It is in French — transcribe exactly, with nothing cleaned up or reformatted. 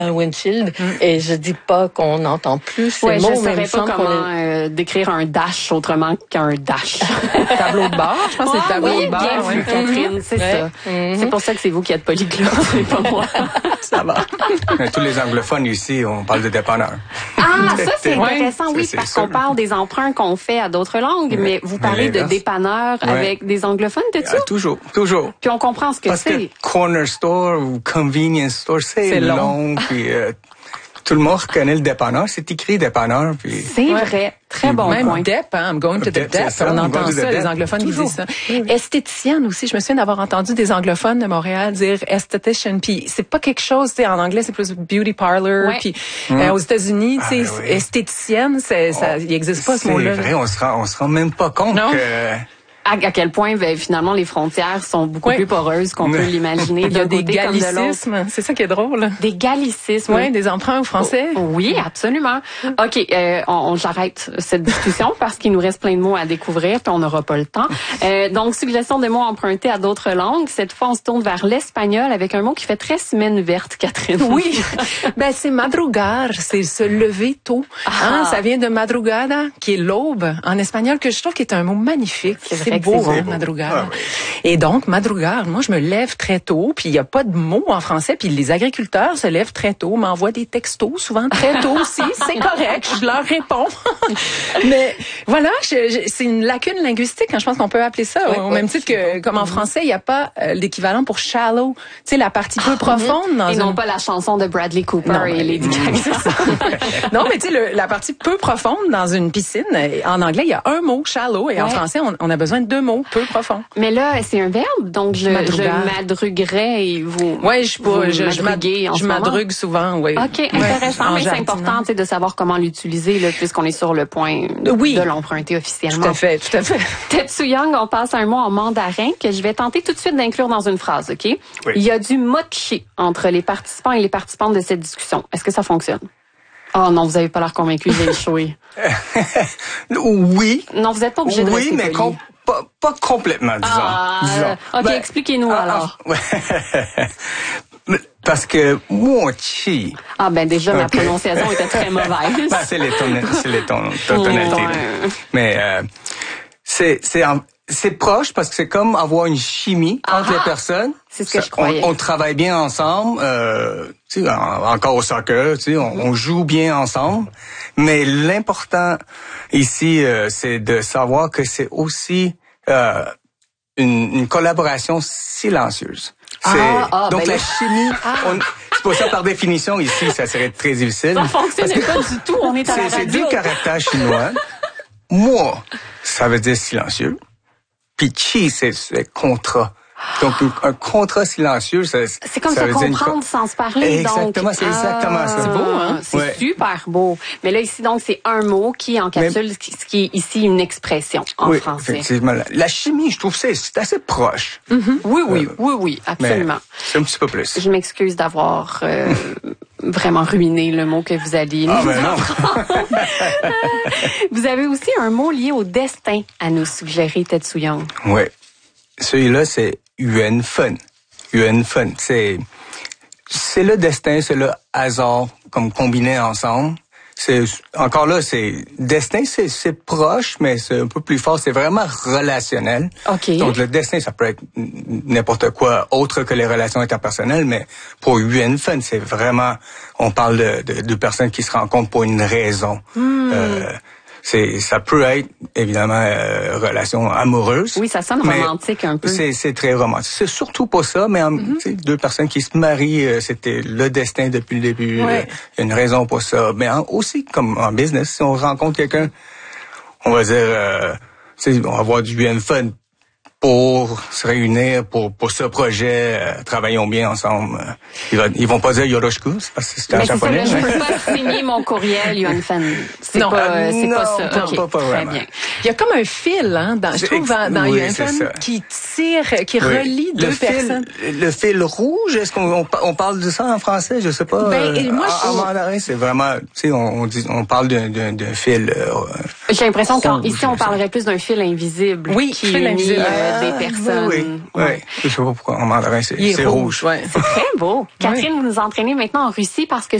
un windshield mm. et je dis pas qu'on n'entend plus ces ouais, mots. Je mais ne saurais pas comment est... euh, décrire un dash autrement qu'un dash. Tableau de bord, je pense que c'est le tableau oui, de bord. Bien ouais. vu, Catherine, c'est ouais. ça. Mm-hmm. C'est pour ça que c'est vous qui êtes polyglotte, c'est pas moi. Ça va. Tous les anglophones ici, on parle de dépanneur. Ah, ça c'est intéressant, ouais, oui, c'est, parce c'est qu'on parle des emprunts qu'on fait à d'autres langues, ouais. mais vous parlez de dépanneur ouais. avec des anglophones, t'es-tu? Ah, toujours, toujours. Puis on comprend ce que parce c'est. Parce que corner store ou convenience store, c'est, c'est long. long puis, euh, tout le monde reconnaît le dépanneur. C'est écrit dépanneur. Puis... C'est ouais. vrai. Très bon Même point. dep, hein, I'm going to the dep. dep. Ça, on entend ça, les anglophones Toujours. qui disent ça. Oui. Esthéticienne aussi. Je me souviens d'avoir entendu des anglophones de Montréal dire esthetician. Puis c'est pas quelque chose, tu sais, en anglais c'est plus beauty parlor. Ouais. Puis mm. euh, aux États-Unis, tu sais, ah, oui. esthéticienne, c'est, ça, il existe pas ce mot-là. C'est vrai, on se rend, on se rend même pas compte non. que. À, à quel point, ben, finalement, les frontières sont beaucoup oui. plus poreuses qu'on peut l'imaginer. Il y a des gallicismes, c'est ça qui est drôle. Des gallicismes. Oui, des emprunts au français. Oh, oui, absolument. OK, euh, on, on j'arrête cette discussion parce qu'il nous reste plein de mots à découvrir puis on n'aura pas le temps. Euh, donc, suggestion de mots empruntés à d'autres langues. Cette fois, on se tourne vers l'espagnol avec un mot qui fait très semaine verte, Catherine. Oui, ben c'est madrugar, c'est se lever tôt. Ah. Hein, ça vient de madrugada, qui est l'aube en espagnol, que je trouve qui est un mot magnifique. C'est beau, hein, madrugar. Ah, oui. Et donc, madrugar, moi, je me lève très tôt, puis il n'y a pas de mots en français, puis les agriculteurs se lèvent très tôt, m'envoient des textos, souvent très tôt aussi, c'est correct, je leur réponds. Mais voilà, je, je, c'est une lacune linguistique, hein, je pense qu'on peut appeler ça, oui, au oui, même titre que, comme en français, il n'y a pas euh, l'équivalent pour shallow, tu sais, la partie peu profonde. Dans et une... non pas la chanson de Bradley Cooper non, et Lady Gaga. Non, mais tu sais, la partie peu profonde dans une piscine, en anglais, il y a un mot, shallow, et ouais. en français, on, on a besoin de deux mots, peu profond. Mais là, c'est un verbe, donc je, je madruguerais et vous. Oui, je pas, je, je, madrugue, je madrugue souvent, oui. Ok, intéressant, ouais, mais c'est important, c'est de savoir comment l'utiliser là, puisqu'on est sur le point oui. de l'emprunter officiellement. Tout à fait, tout à fait. Tetsuyang, on passe à un mot en mandarin que je vais tenter tout de suite d'inclure dans une phrase, ok? Oui. Il y a du mochi entre les participants et les participantes de cette discussion. Est-ce que ça fonctionne? Oh non, vous avez pas l'air convaincu, j'ai échoué. Oui. Non, vous n'êtes pas obligé de oui, rester mais com- pas, pas complètement, disons. Ah, disons. Ok, ben, expliquez-nous ah, alors. Ah, ouais. Parce que mochi. Ah ben déjà, ma prononciation était très mauvaise. Ben, c'est les, ton- c'est les ton- ton- tonalités. Ouais. Mais euh, c'est, c'est, en, c'est proche parce que c'est comme avoir une chimie ah, entre les personnes. C'est ce que ça, je croyais. On, on travaille bien ensemble. Euh, tu sais, en, encore au soccer, tu sais, on, on joue bien ensemble. Mais l'important ici, euh, c'est de savoir que c'est aussi euh, une, une collaboration silencieuse. C'est, ah, ah, donc ben la là. chimie, ah. on, c'est pour ça par définition ici, ça serait très difficile. Ça fonctionne pas du tout. On est à c'est, la radio. C'est du caractère chinois. Moi, ça veut dire silencieux. Puis chi, c'est, c'est contrat. Donc, un contrat silencieux, ça, c'est comme ça se veut comprendre dire sans se parler. Exactement, donc, c'est exactement ah, ça. C'est beau, hein? C'est ouais. super beau. Mais là, ici, donc, c'est un mot qui encapsule Mais, ce qui est ici une expression en oui, français. Effectivement. La chimie, je trouve que c'est, c'est assez proche. Mm-hmm. Oui, oui, euh, oui, oui, absolument. C'est un petit peu plus. Je m'excuse d'avoir euh, vraiment ruiné le mot que vous alliez ah, nous ben non. Vous avez aussi un mot lié au destin à nous suggérer, Tetsuyang. Oui. Celui-là, c'est Yuan Fen. Yuan Fen, c'est c'est le destin, c'est le hasard comme combiné ensemble. C'est encore là, c'est destin, c'est c'est proche, mais c'est un peu plus fort. C'est vraiment relationnel. Okay. Donc le destin, ça peut être n'importe quoi autre que les relations interpersonnelles, mais pour Yuan Fen, c'est vraiment, on parle de, de, de personnes qui se rencontrent pour une raison. Mm. Euh, C'est, ça peut être, évidemment, euh, relation amoureuse. Oui, ça sonne romantique un peu. C'est, c'est très romantique. C'est surtout pas ça, mais mm-hmm. deux personnes qui se marient, euh, c'était le destin depuis le début. Ouais. Il y a une raison pour ça. Mais en, aussi, comme en business, si on rencontre quelqu'un, on va dire, euh, on va avoir du bien fun pour se réunir pour pour ce projet, euh, travaillons bien ensemble. Euh, ils, vont, ils vont pas dire yoroshiku, parce que c'est en japonais. Ça, là, je peux pas signer mon courriel, Yuan Fen. C'est non, pas, euh, c'est non, pas ça. Pas, okay. pas, pas Très bien. Il y a comme un fil, hein, dans, je trouve, dans, dans oui, Yuan Fen qui tire, qui oui. relie le deux fil, personnes. Le fil rouge, est-ce qu'on on, on parle de ça en français? Je sais pas. Ben, et moi, en, je... en mandarin, c'est vraiment, tu sais, on, on dit, on parle d'un, d'un, d'un fil. Euh, J'ai l'impression qu'ici, on parlerait plus d'un fil invisible. Oui, qui fil unit, invisible. Euh, des personnes. Oui, oui. Ouais. Je sais pas pourquoi en mandarin c'est rouge. rouge ouais. C'est très beau. Catherine, oui. Vous nous entraînez maintenant en Russie parce que